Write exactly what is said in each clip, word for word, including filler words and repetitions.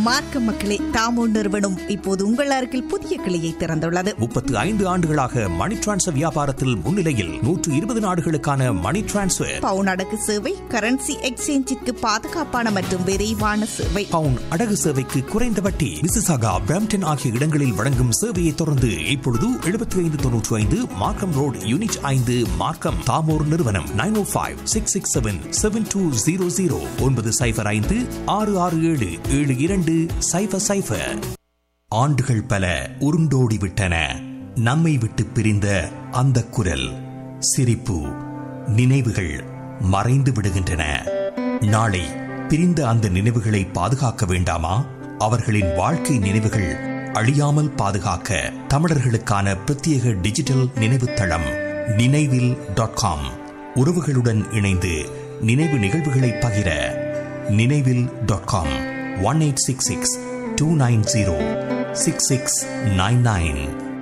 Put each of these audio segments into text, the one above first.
மார்க்க மக்களே, தாமோ நிறுவனம் இப்போது உங்கள் அருகில் புதிய கிளையை திறந்துள்ளது. முப்பத்து ஐந்து ஆண்டுகளாக மணி டிரான்ஸ்ஃபர் வியாபாரத்தில் முன்னிலையில் நூற்று இருபது நாடுகளுக்கான மணி டிரான்ஸ்ஃபர், பவுன் அடகு சேவை, கரன்சி எக்ஸ்சேஞ்சிற்கு பாதுகாப்பான மற்றும் விரைவான சேவை, பவுன் அடகு சேவைக்கு குறைந்த வட்டி. மிசிசாகா, பிரம்டன் ஆகிய இடங்களில் வழங்கும் சேவையை தொடர்ந்து இப்பொழுது எழுபத்தி ஐந்து தொன்னூற்றி ஐந்து மார்க்கம் ரோட், யூனிட் ஐந்து, மார்க்கம். தாமோர் நிறுவனம் நைன் ஓ five six six seven seven two zero zero ஒன்பது சைபர் ஐந்து ஆறு ஆறு ஏழு ஏழு இரண்டு சைபர் சைபர். ஆண்டுகள் பல உருண்டோடிவிட்டன. நம்மை விட்டு பிரிந்த அந்த குரல், சிரிப்பு, நினைவுகள் மறைந்து விடுகின்றன. நாளை பிரிந்த அந்த நினைவுகளை பாதுகாக்க வேண்டாமா? அவர்களின் வாழ்க்கை நினைவுகள் அழியாமல் பாதுகாக்க தமிழர்களுக்கான பிரத்யேக டிஜிட்டல் நினைவு தளம் நினைவில் டாட் காம். உறவுகளுடன் இணைந்து நினைவு நிகழ்வுகளை பகிர நினைவில் dot com. One eight six six two nine zero six six nine nine.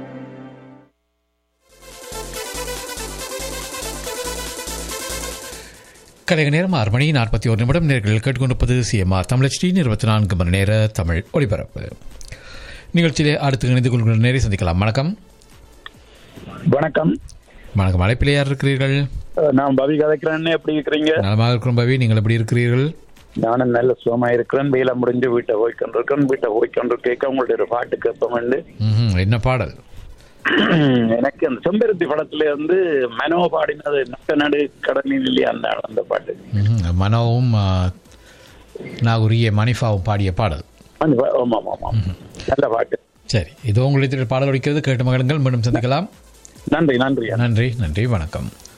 கலைக நேரம் ஆறு மணி நாற்பத்தி ஒரு நிமிடம். நேர்கள் கேட்டுக்கொண்டிருப்பது சிஎம்ஆர் தமிழ் டி இருபத்தி நான்கு மணி நேர தமிழ் ஒளிபரப்பு நிகழ்ச்சியிலே அடுத்து இணைந்து கொள்கிற நேரை சந்திக்கலாம். வணக்கம். வணக்கம். வணக்கம். அழைப்பிலே யார் இருக்கிறீர்கள்? நான் பவி கதைக்கிறேன். எப்படி இருக்கிறீங்க? நலமாக இருக்கிறோம் பவி, நீங்கள் எப்படி இருக்கிறீர்கள்? நானும் நல்ல சுகமா இருக்கிறேன். வேலை முடிஞ்சு வீட்டை போய்கொண்டிருக்கேன். வீட்டை போய்கொண்டு கேட்க உங்களுடைய ஒரு பாட்டு கேட்போம். என்ன பாடல்? எனக்கு அந்த செம்பருத்தி படத்துல வந்து மனோ பாடினது நட்ட நடு கடலில் இல்லையா, அந்த அந்த பாட்டு. மனோவும் நாகுரிய மணிஃபாவும் பாடிய பாடல். ஆமா ஆமா, நல்ல பாட்டு. சரி, இது உங்களுடைய பாடல் ஒழிக்கிறது. கேட்டு மகளுங்கள். மீண்டும் சந்திக்கலாம். நன்றி நன்றி நன்றி நன்றி. வணக்கம்.